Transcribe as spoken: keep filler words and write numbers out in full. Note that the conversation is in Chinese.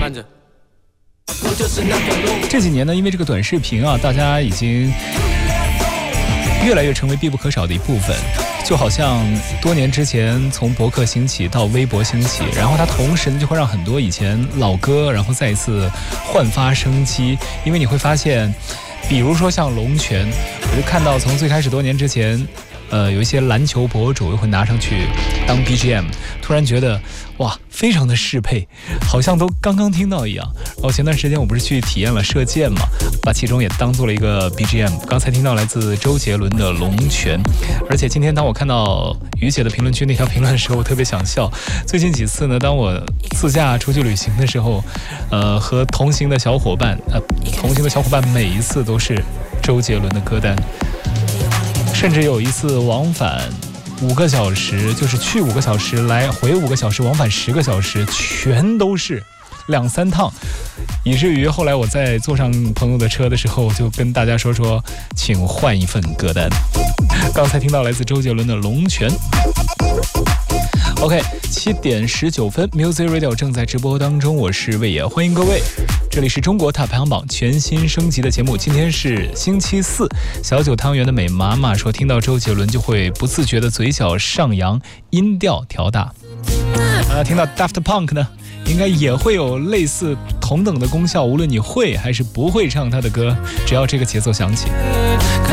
看着。 这几年呢，因为这个短视频啊，大家已经越来越成为必不可少的一部分。就好像多年之前从博客兴起到微博兴起，然后它同时呢就会让很多以前老歌然后再一次焕发生机。因为你会发现，比如说像龙泉，我就看到从最开始多年之前呃，有一些篮球博主又会拿上去当 B G M， 突然觉得哇，非常的适配，好像都刚刚听到一样。然后前段时间我不是去体验了射箭嘛，把其中也当做了一个 B G M。刚才听到来自周杰伦的《龙泉》，而且今天当我看到于姐的评论区那条评论的时候，我特别想笑。最近几次呢，当我自驾出去旅行的时候，呃，和同行的小伙伴，呃，同行的小伙伴每一次都是周杰伦的歌单。甚至有一次往返五个小时，就是去五个小时，来回五个小时，往返十个小时，全都是两三趟，以至于后来我在坐上朋友的车的时候，就跟大家说说，请换一份歌单。刚才听到来自周杰伦的《龙泉》。OK， 七点十九分 ，Music Radio 正在直播当中，我是魏野，欢迎各位。这里是中国塔排行榜全新升级的节目，今天是星期四。小九汤圆的美妈妈说，听到周杰伦就会不自觉的嘴角上扬，音调调大。啊，听到 Daft Punk 呢，应该也会有类似同等的功效，无论你会还是不会唱他的歌，只要这个节奏响起。